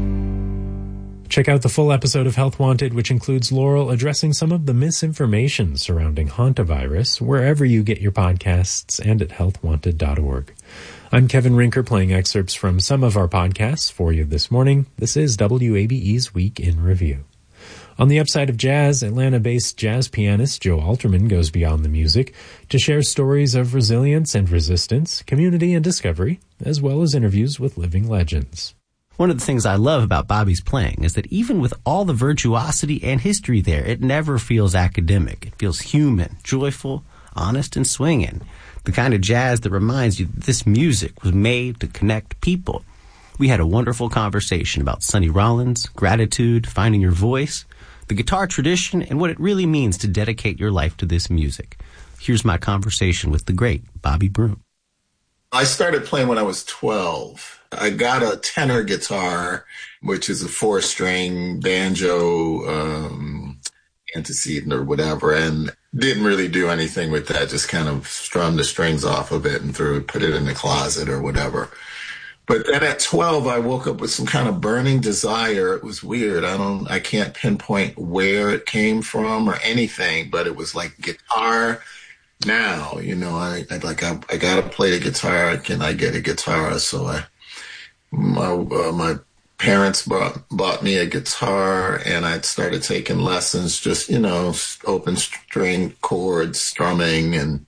Check out the full episode of Health Wanted, which includes Laurel addressing some of the misinformation surrounding hantavirus, wherever you get your podcasts and at healthwanted.org. I'm Kevin Rinker, playing excerpts from some of our podcasts for you this morning. This is WABE's Week in Review. On the upside of jazz, Atlanta-based jazz pianist Joe Alterman goes beyond the music to share stories of resilience and resistance, community and discovery, as well as interviews with living legends. One of the things I love about Bobby's playing is that even with all the virtuosity and history there, it never feels academic. It feels human, joyful, honest, and swinging. The kind of jazz that reminds you that this music was made to connect people. We had a wonderful conversation about Sonny Rollins, gratitude, finding your voice, the guitar tradition, and what it really means to dedicate your life to this music. Here's my conversation with the great Bobby Broom. I started playing when I was 12. I got a tenor guitar, which is a 4-string banjo, antecedent or whatever, and didn't really do anything with that. Just kind of strummed the strings off of it and put it in the closet or whatever. But then at 12, I woke up with some kind of burning desire. It was weird. I can't pinpoint where it came from or anything, but it was like guitar. Now, I gotta play the guitar. Can I get a guitar? So my parents bought me a guitar, and I started taking lessons, just, open string chords, strumming. And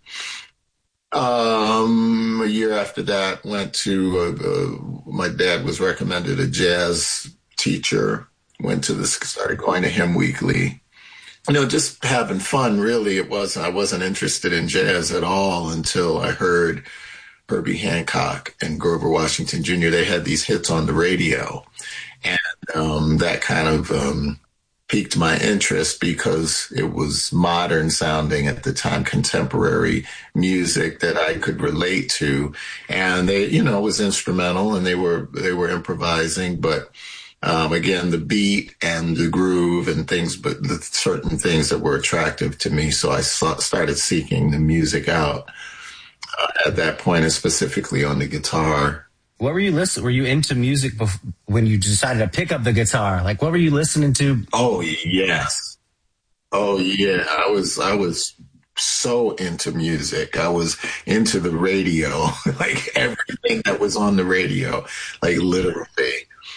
a year after that, went to, my dad was recommended a jazz teacher, started going to him weekly. Just having fun, really. I wasn't interested in jazz at all until I heard Herbie Hancock and Grover Washington Jr. They had these hits on the radio, and that kind of piqued my interest because it was modern sounding at the time, contemporary music that I could relate to. And they, you know, it was instrumental and they were improvising, but again, the beat and the groove and things, but the certain things that were attractive to me. So I started seeking the music out at that point, and specifically on the guitar. What were you listening? Were you into music when you decided to pick up the guitar? Like, what were you listening to? Oh, yes. Oh, yeah. I was so into music. I was into the radio, like everything that was on the radio, like literally.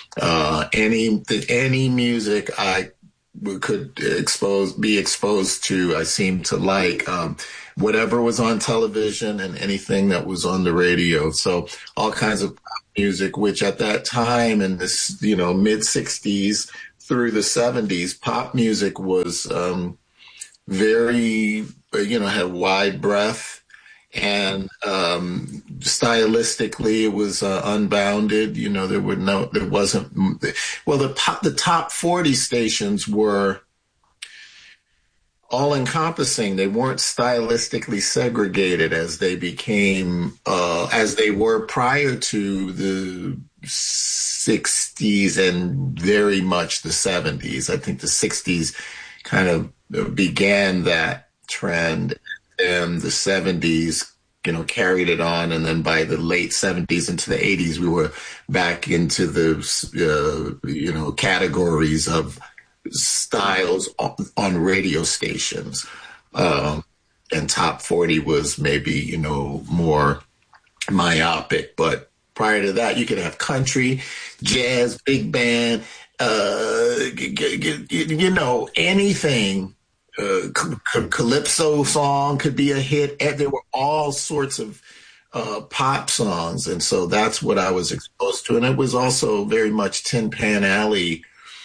Any music I could be exposed to, I seemed to like. Whatever was on television and anything that was on the radio. So all kinds of music, which at that time in this, you know, mid 60s through the 70s, pop music was very, you know, had wide breadth, and stylistically it was unbounded. You know, the top 40 stations were all-encompassing. They weren't stylistically segregated as they became, as they were prior to the 60s and very much the 70s. I think the 60s kind of began that trend, and the 70s, you know, carried it on. And then by the late 70s into the 80s, we were back into the, you know, categories of styles on radio stations. And top 40 was maybe, you know, more myopic. But prior to that, you could have country, jazz, big band, you know, anything. Calypso song could be a hit. There were all sorts of pop songs. And so that's what I was exposed to. And it was also very much Tin Pan Alley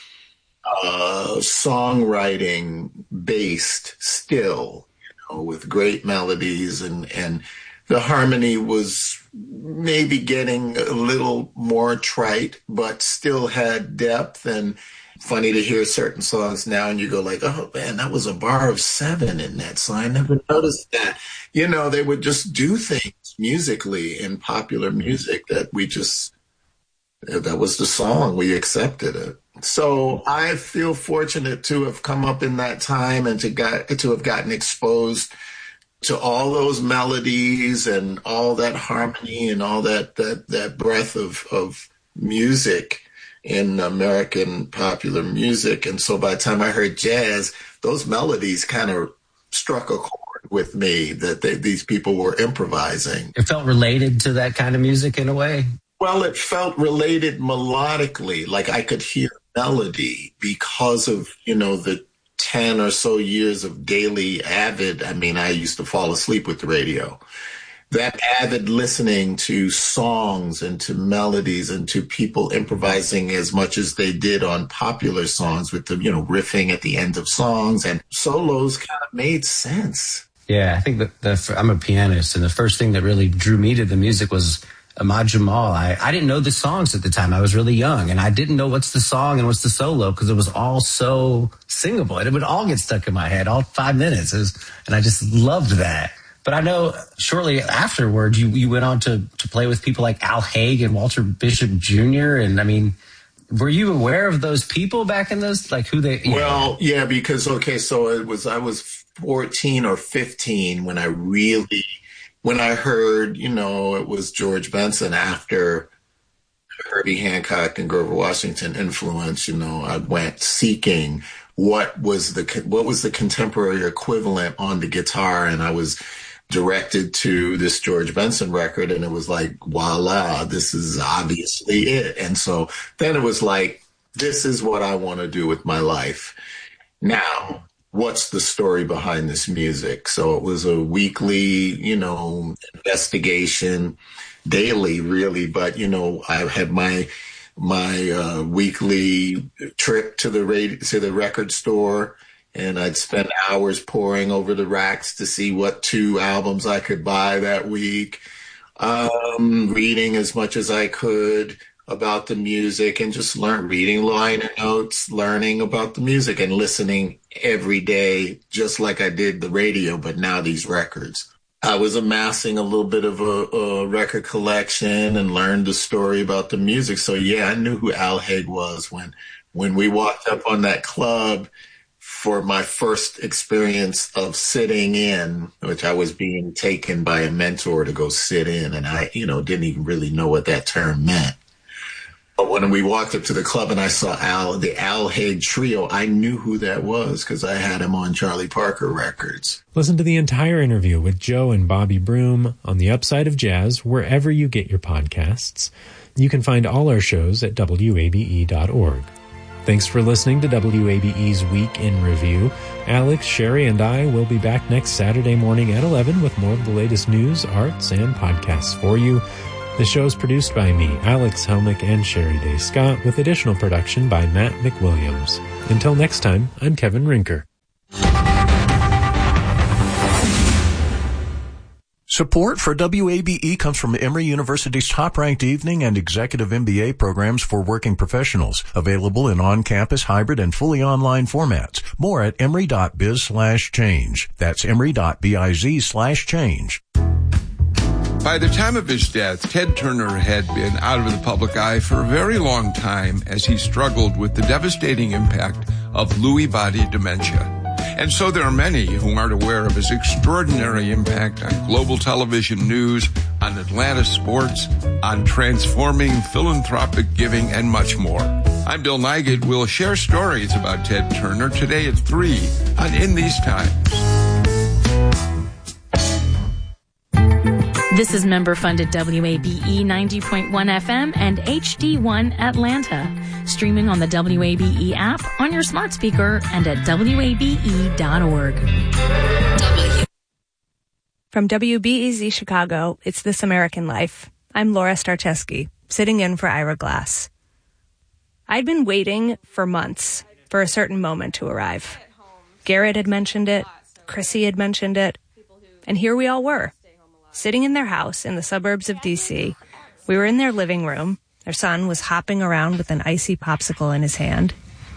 songwriting based still, you know, with great melodies, and the harmony was maybe getting a little more trite, but still had depth. And funny to hear certain songs now and you go like, oh man, that was a bar of 7 in that song. I never noticed that. You know, they would just do things musically in popular music that that was the song. We accepted it. So I feel fortunate to have come up in that time and to have gotten exposed to all those melodies and all that harmony and all that breadth of music in American popular music. And so by the time I heard jazz, those melodies kind of struck a chord with me that these people were improvising. It felt related to that kind of music in a way? Well, it felt related melodically, like I could hear melody because of, you know, the 10 or so years of daily avid. I mean, I used to fall asleep with the radio. That avid listening to songs and to melodies and to people improvising as much as they did on popular songs with the, you know, riffing at the end of songs and solos kind of made sense. Yeah, I think that I'm a pianist, and the first thing that really drew me to the music was Ahmad Jamal. I didn't know the songs at the time. I was really young, and I didn't know what's the song and what's the solo because it was all so singable, and it would all get stuck in my head, all 5 minutes, and I just loved that. But I know shortly afterwards, you went on to play with people like Al Haig and Walter Bishop Jr., and I mean, were you aware of those people back in those, like who they? Well, yeah, because, okay, so I was 14 or 15 when I heard, you know, it was George Benson after Herbie Hancock and Grover Washington influence. You know, I went seeking what was the contemporary equivalent on the guitar, and I was directed to this George Benson record, and it was like, voila, this is obviously it. And so then it was like, this is what I want to do with my life. Now, what's the story behind this music? So it was a weekly, you know, investigation, daily really, but, you know, I had my weekly trip to the record store, and I'd spend hours poring over the racks to see what 2 albums I could buy that week, reading as much as I could, about the music and just reading liner notes, learning about the music and listening every day, just like I did the radio, but now these records. I was amassing a little bit of a record collection and learned the story about the music. So yeah, I knew who Al Haig was when we walked up on that club for my first experience of sitting in, which I was being taken by a mentor to go sit in. And I, didn't even really know what that term meant. But when we walked up to the club and I saw the Al Haig Trio, I knew who that was because I had him on Charlie Parker records. Listen to the entire interview with Joe and Bobby Broom on The Upside of Jazz, wherever you get your podcasts. You can find all our shows at WABE.org. Thanks for listening to WABE's Week in Review. Alex, Sherry, and I will be back next Saturday morning at 11 with more of the latest news, arts, and podcasts for you. The show is produced by me, Alex Helmick, and Sherry Day Scott, with additional production by Matt McWilliams. Until next time, I'm Kevin Rinker. Support for WABE comes from Emory University's top-ranked evening and executive MBA programs for working professionals, available in on-campus, hybrid, and fully online formats. More at emory.biz/change. That's emory.biz/change. By the time of his death, Ted Turner had been out of the public eye for a very long time as he struggled with the devastating impact of Lewy body dementia. And so there are many who aren't aware of his extraordinary impact on global television news, on Atlanta sports, on transforming philanthropic giving, and much more. I'm Bill Nygut. We'll share stories about Ted Turner today at 3 on In These Times. This is member-funded WABE 90.1 FM and HD1 Atlanta. Streaming on the WABE app, on your smart speaker, and at WABE.org. From WBEZ Chicago, it's This American Life. I'm Laura Starcheski, sitting in for Ira Glass. I'd been waiting for months for a certain moment to arrive. Garrett had mentioned it, Chrissy had mentioned it, and here we all were. Sitting in their house in the suburbs of D.C., we were in their living room. Their son was hopping around with an icy popsicle in his hand.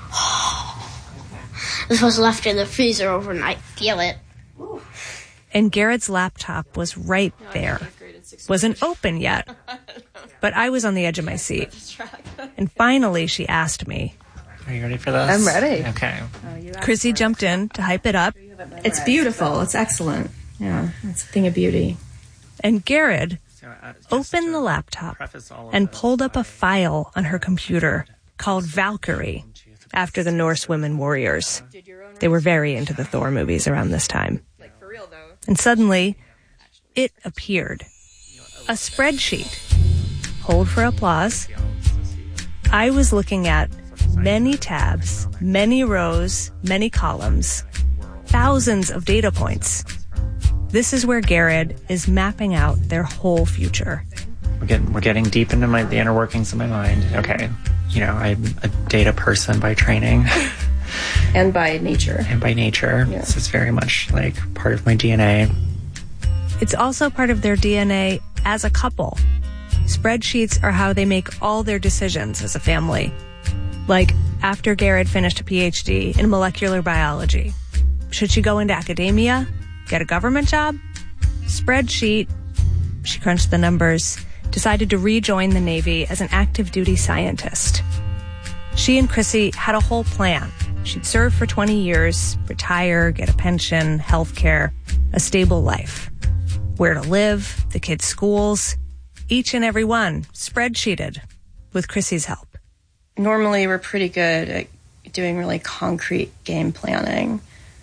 This was left in the freezer overnight. Feel it. And Garrett's laptop was right there. Wasn't open yet, but I was on the edge of my seat. And finally, she asked me, "Are you ready for this?" I'm ready. Okay. Chrissy jumped in to hype it up. It's beautiful. It's excellent. Yeah, it's a thing of beauty. And Garrett opened the laptop and pulled up a file on her computer called Valkyrie, after the Norse women warriors. They were very into the Thor movies around this time. And suddenly, it appeared. A spreadsheet. Hold for applause. I was looking at many tabs, many rows, many columns, thousands of data points. This is where Garrett is mapping out their whole future. We're getting deep into the inner workings of my mind. Okay, I'm a data person by training. And by nature. Yeah. This is very much like part of my DNA. It's also part of their DNA as a couple. Spreadsheets are how they make all their decisions as a family. Like after Garrett finished a PhD in molecular biology. Should she go into academia? Get a government job? Spreadsheet. She crunched the numbers, decided to rejoin the Navy as an active duty scientist. She and Chrissy had a whole plan. She'd serve for 20 years, retire, get a pension, health care, a stable life. Where to live, the kids' schools, each and every one spreadsheeted with Chrissy's help. Normally, we're pretty good at doing really concrete game planning.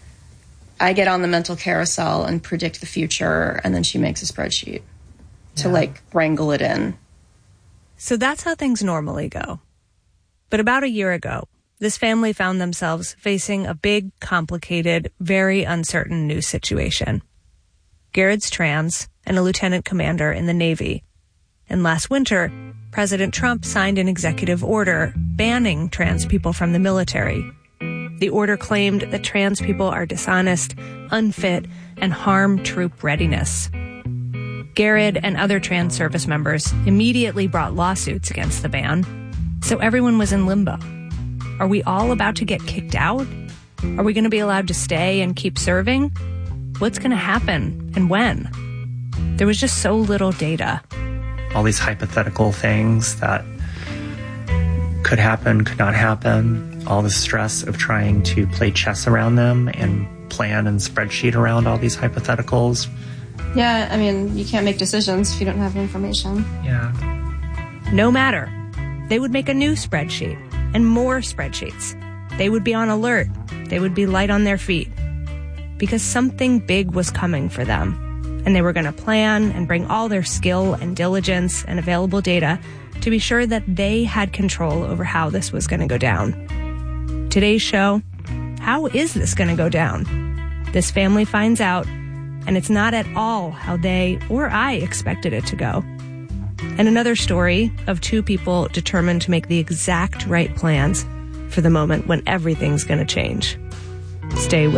I get on the mental carousel and predict the future, and then she makes a spreadsheet to wrangle it in. So that's how things normally go. But about a year ago, this family found themselves facing a big, complicated, very uncertain new situation. Garrett's trans and a lieutenant commander in the Navy. And last winter, President Trump signed an executive order banning trans people from the military. The order claimed that trans people are dishonest, unfit, and harm troop readiness. Garrett and other trans service members immediately brought lawsuits against the ban, so everyone was in limbo. Are we all about to get kicked out? Are we going to be allowed to stay and keep serving? What's going to happen and when? There was just so little data. All these hypothetical things that could happen, could not happen, all the stress of trying to play chess around them and plan and spreadsheet around all these hypotheticals. Yeah, I mean, you can't make decisions if you don't have information. Yeah. No matter. They would make a new spreadsheet and more spreadsheets. They would be on alert. They would be light on their feet. Because something big was coming for them. And they were going to plan and bring all their skill and diligence and available data to be sure that they had control over how this was going to go down. Today's show, how is this going to go down? This family finds out, and it's not at all how they or I expected it to go. And another story of two people determined to make the exact right plans for the moment when everything's going to change. Stay with